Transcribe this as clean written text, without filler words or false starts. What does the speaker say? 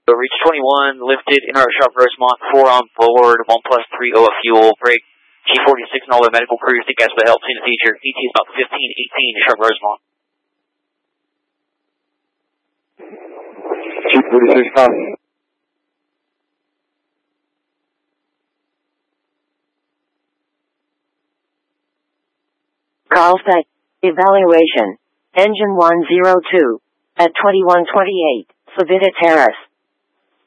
Reach 21, lifted, inner shop Rosemont, 4 on board, 1 plus 3 OF fuel, break, G46 and all the medical crews to gas for help, seen the feature, ET is about 1518 to sharp Rosemont. G46 copy. Carlsbad, evaluation, engine 102, at 2128, Savita Terrace.